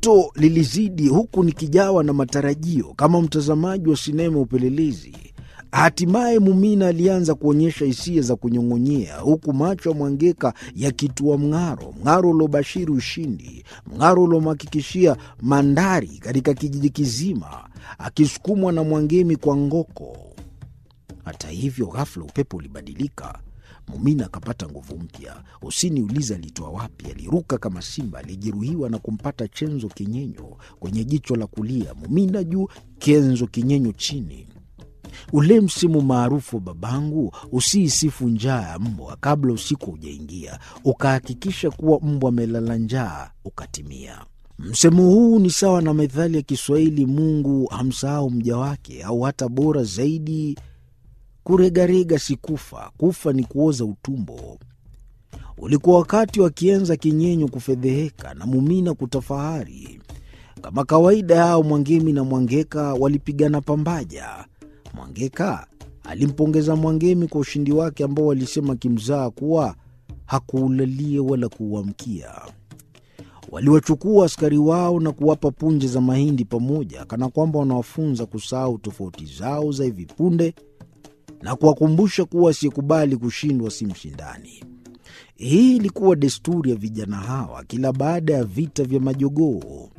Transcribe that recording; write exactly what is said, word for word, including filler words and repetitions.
Joto lilizidi huku nikijawa na matarajio kama mtazamaji wa sinema upelelezi. Hatimaye Mumina alianza kuonyesha hisia za kunyong'onyea, huku macho ya Mwangeka yakitua mng'aro, mng'aro uliobashiri ushindi, mng'aro uliomhakikishia mandari katika kijiji kizima, akisukumwa na Mwangemi kwa ngoko. Hata hivyo, ghafla upepo ulibadilika. Mumina akapata nguvu mpya. Usiniulize alitoa wapi. Aliruka kama simba alijeruhiwa na kumpata Kenzo Kinyenyo kwenye jicho la kulia. Mumina juu, Kenzo Kinyenyo chini. Ule msimu maarufu babangu, usiisifu njaa ya mbwa kabla usiku hujaingia, ukahakikisha kuwa mbwa amelala njaa, ukatimia. Msemo huu ni sawa na methali ya Kiswahili, Mungu hamsahau mja wake, au hata bora zaidi, kuregarega si kufa, kufa ni kuoza utumbo. Ulikuwa wakati wa Kienza Kinyenyo kufedheheka na Mumina kutafahari. Kama kawaida yao, Mwangemi na Mwangeka walipigana pambaja. Mwangeka alimpongeza Mwangemi kwa ushindi wake ambao walisema kimzaa kuwa hakuulalia wala kuuamkia. Waliwachukua askari wao na kuwapa punje za mahindi pamoja, kana kwamba wanawafunza kusahau tofauti zao za hivi punde na kuwakumbusha kuwa asiyekubali kushindwa si mshindani. Hii ilikuwa desturi ya vijana hawa kila baada ya vita vya majogoo.